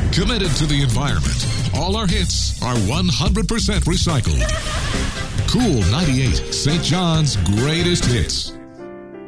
Committed to the environment. All our hits are 100% recycled. Cool 98, St. John's greatest hits.